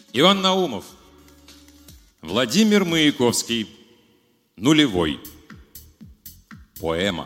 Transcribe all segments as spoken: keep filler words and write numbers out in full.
Иван Наумов. Владимир Маяковский. Нулевой. Поэма.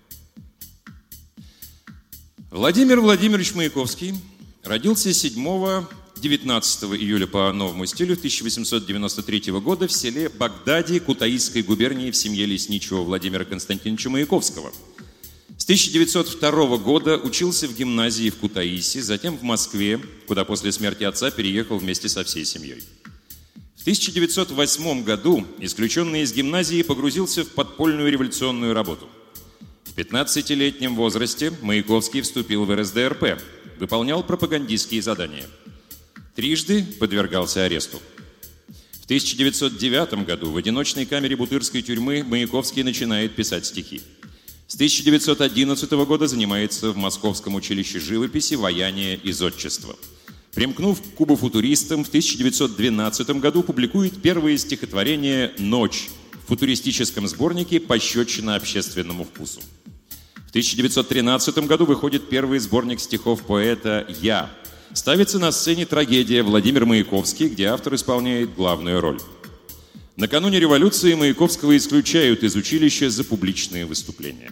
Владимир Владимирович Маяковский родился седьмого-девятнадцатого июля по новому стилю тысяча восемьсот девяносто третьего года в селе Багдади Кутаисской губернии в семье лесничего Владимира Константиновича Маяковского. С тысяча девятьсот второго года учился в гимназии в Кутаиси, затем в Москве, куда после смерти отца переехал вместе со всей семьей. В тысяча девятьсот восьмом году, исключенный из гимназии, погрузился в подпольную революционную работу. В пятнадцатилетнем возрасте Маяковский вступил в эр эс дэ эр пэ, выполнял пропагандистские задания. Трижды подвергался аресту. В тысяча девятьсот девятом году в одиночной камере Бутырской тюрьмы Маяковский начинает писать стихи. С тысяча девятьсот одиннадцатого года занимается в Московском училище живописи, ваяния и зодчества. Примкнув к кубофутуристам, в тысяча девятьсот двенадцатом году публикует первое стихотворение «Ночь» в футуристическом сборнике «Пощечина общественному вкусу». В тысяча девятьсот тринадцатом году выходит первый сборник стихов поэта «Я». Ставится на сцене трагедия «Владимир Маяковский», где автор исполняет главную роль. Накануне революции Маяковского исключают из училища за публичные выступления.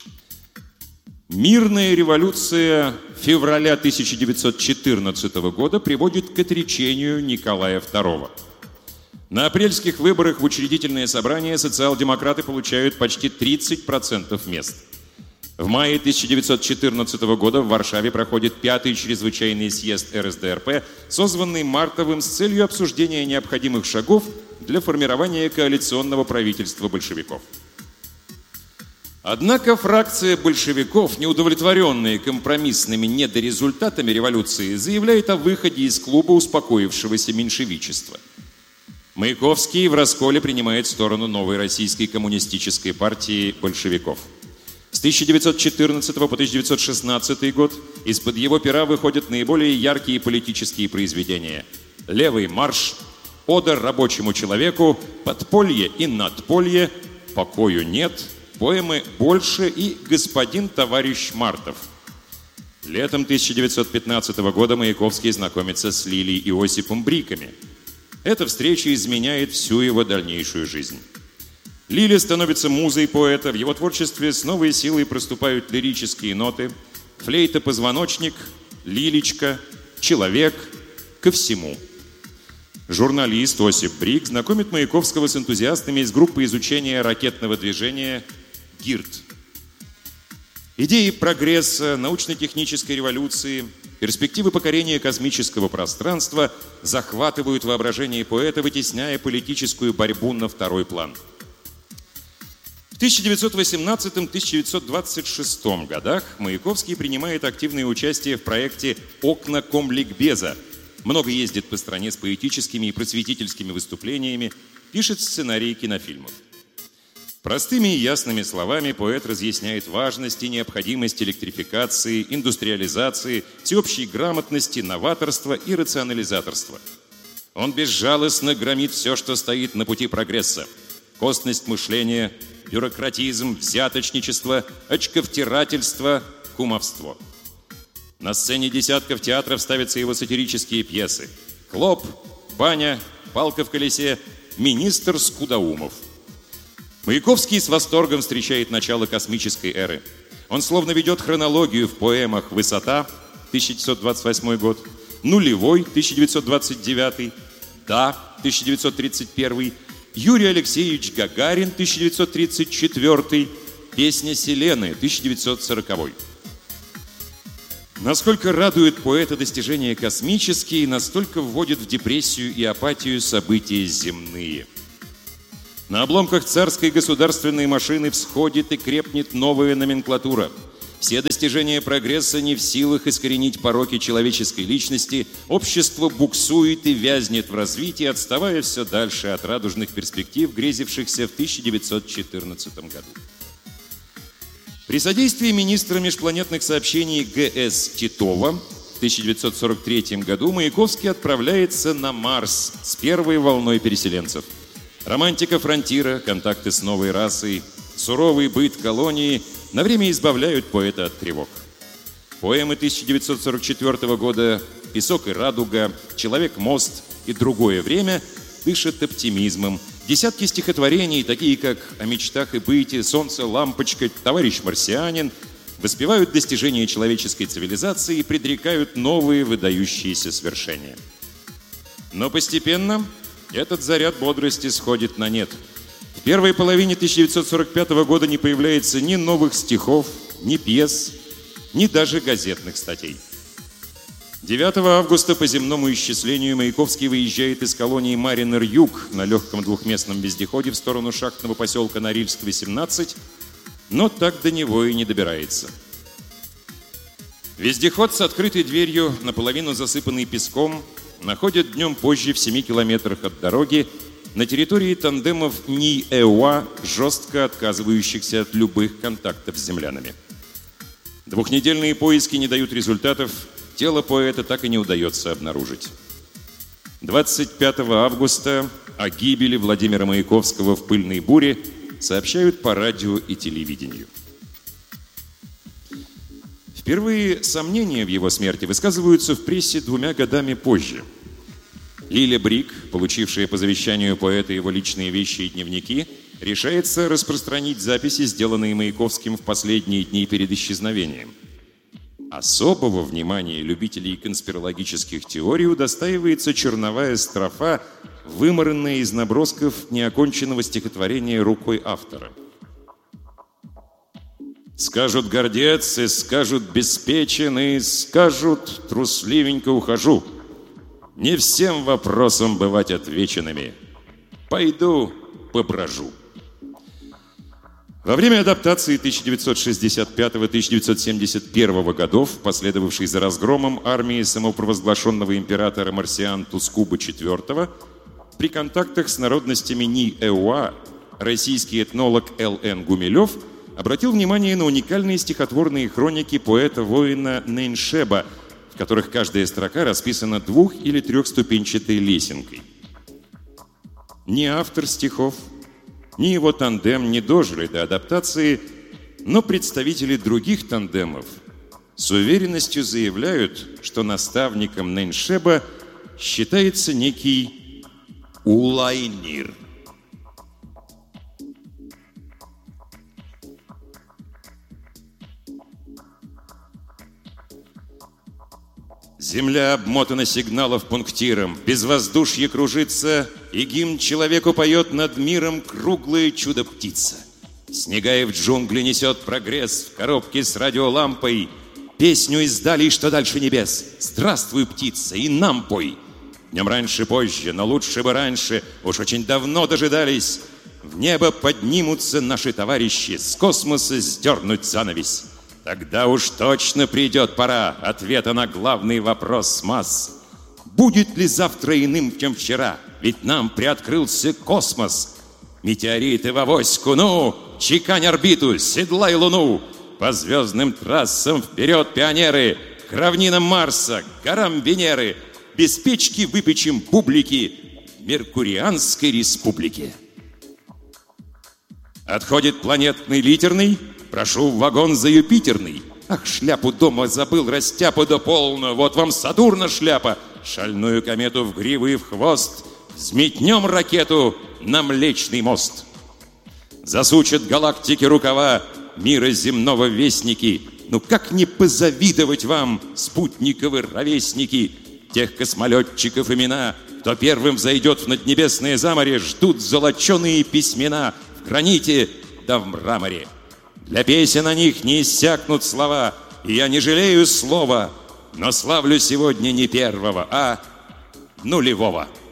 Мирная революция февраля тысяча девятьсот четырнадцатого года приводит к отречению Николая второго. На апрельских выборах в учредительное собрание социал-демократы получают почти тридцать процентов мест. В мае тысяча девятьсот четырнадцатого года в Варшаве проходит пятый чрезвычайный съезд эр эс дэ эр пэ, созванный Мартовым с целью обсуждения необходимых шагов для формирования коалиционного правительства большевиков. Однако фракция большевиков, неудовлетворенная компромиссными недорезультатами революции, заявляет о выходе из клуба успокоившегося меньшевичества. Маяковский в расколе принимает сторону новой российской коммунистической партии большевиков. С тысяча девятьсот четырнадцатого по тысяча девятьсот шестнадцатый год из-под его пера выходят наиболее яркие политические произведения: «Левый марш», «Ода рабочему человеку», «Подполье и надполье», «Покою нет», поэмы «Больше» и «Господин товарищ Мартов». Летом тысяча девятьсот пятнадцатого года Маяковский знакомится с Лилией и Осипом Бриками. Эта встреча изменяет всю его дальнейшую жизнь. Лиля становится музой поэта, в его творчестве с новой силой проступают лирические ноты: флейта-позвоночник, лилечка, человек, ко всему. Журналист Осип Брик знакомит Маяковского с энтузиастами из группы изучения ракетного движения ГИРД. Идеи прогресса, научно-технической революции, перспективы покорения космического пространства захватывают воображение поэта, вытесняя политическую борьбу на второй план. В тысяча девятьсот восемнадцатом — тысяча девятьсот двадцать шестом годах Маяковский принимает активное участие в проекте «Окна комликбеза». Много ездит по стране с поэтическими и просветительскими выступлениями, пишет сценарии кинофильмов. Простыми и ясными словами поэт разъясняет важность и необходимость электрификации, индустриализации, всеобщей грамотности, новаторства и рационализаторства. Он безжалостно громит все, что стоит на пути прогресса: косность мышления, бюрократизм, взяточничество, очковтирательство, кумовство. На сцене десятков театров ставятся его сатирические пьесы: «Клоп», «Баня», «Палка в колесе», «Министр Скудоумов». Маяковский с восторгом встречает начало космической эры. Он словно ведет хронологию в поэмах «Высота» тысяча девятьсот двадцать восьмой год, «Нулевой» тысяча девятьсот двадцать девятый, «Да» тысяча девятьсот тридцать первый, Юрий Алексеевич Гагарин тысяча девятьсот тридцать четвёртый, «Песня Селены» тысяча девятьсот сороковой. Насколько радует поэта достижения космические, настолько вводит в депрессию и апатию события земные. На обломках царской государственной машины всходит и крепнет новая номенклатура. Все достижения прогресса не в силах искоренить пороки человеческой личности, общество буксует и вязнет в развитии, отставая все дальше от радужных перспектив, грезившихся в тысяча девятьсот четырнадцатом году. При содействии министра межпланетных сообщений Г С Титова в тысяча девятьсот сорок третьем году Маяковский отправляется на Марс с первой волной переселенцев. Романтика фронтира, контакты с новой расой, суровый быт колонии на время избавляют поэта от тревог. Поэмы тысяча девятьсот сорок четвёртого года «Песок и радуга», «Человек-мост», и другое время дышат оптимизмом. Десятки стихотворений, такие как «О мечтах и быте», «Солнце, лампочка», «Товарищ марсианин», воспевают достижения человеческой цивилизации и предрекают новые выдающиеся свершения. Но постепенно этот заряд бодрости сходит на нет. В первой половине тысяча девятьсот сорок пятого года не появляется ни новых стихов, ни пьес, ни даже газетных статей. девятого августа по земному исчислению Маяковский выезжает из колонии Маринер-Юг на легком двухместном вездеходе в сторону шахтного поселка Норильск, восемнадцать, но так до него и не добирается. Вездеход с открытой дверью, наполовину засыпанный песком, находят днем позже в семи километрах от дороги на территории тандемов НИИ-ЭУА, жестко отказывающихся от любых контактов с землянами. Двухнедельные поиски не дают результатов, тело поэта так и не удается обнаружить. двадцать пятого августа о гибели Владимира Маяковского в пыльной буре сообщают по радио и телевидению. Впервые сомнения в его смерти высказываются в прессе двумя годами позже. Лиля Брик, получившая по завещанию поэта его личные вещи и дневники, решается распространить записи, сделанные Маяковским в последние дни перед исчезновением. Особого внимания любителей конспирологических теорий удостаивается черновая строфа, вымаранная из набросков неоконченного стихотворения рукой автора. «Скажут гордец, и скажут беспечен, и скажут трусливенько ухожу. Не всем вопросам бывать отвеченными. Пойду поброжу». Во время адаптации тысяча девятьсот шестьдесят пятого — тысяча девятьсот семьдесят первого годов, последовавшей за разгромом армии самопровозглашенного императора марсиан Тускуба четвёртого, при контактах с народностями НИИ-ЭУА российский этнолог Л Н Гумилев обратил внимание на уникальные стихотворные хроники поэта-воина Нейншеба, в которых каждая строка расписана двух- или трехступенчатой лесенкой. Ни автор стихов, ни его тандем не дожили до адаптации, но представители других тандемов с уверенностью заявляют, что наставником Нейншеба считается некий Улайнир. Земля обмотана сигналов пунктиром, безвоздушье кружится, и гимн человеку поет над миром круглое чудо-птица. Снегаев джунгли несет прогресс в коробке с радиолампой, песню из далей, что дальше небес. Здравствуй, птица, и нам пой. Днем раньше, позже, но лучше бы раньше, уж очень давно дожидались. В небо поднимутся наши товарищи, с космоса сдернуть занавесь. Тогда уж точно придет пора ответа на главный вопрос масс. Будет ли завтра иным, чем вчера? Ведь нам приоткрылся космос. Метеориты в авоську, ну, чекань орбиту, седлай луну. По звездным трассам вперед, пионеры, к равнинам Марса, к горам Венеры. Без печки выпечем бублики Меркурианской республики. Отходит планетный литерный, прошу в вагон за Юпитерный. Ах, шляпу дома забыл, растяпа да полно. Вот вам Сатурна шляпа. Шальную комету в гриву и в хвост. Взметнем ракету на Млечный мост. Засучат галактики рукава мира земного вестники. Ну как не позавидовать вам, спутниковы ровесники? Тех космолетчиков имена, кто первым зайдет в наднебесное заморе, ждут золоченые письмена в граните да в мраморе. Для песен о них не иссякнут слова, и я не жалею слова, но славлю сегодня не первого, а нулевого.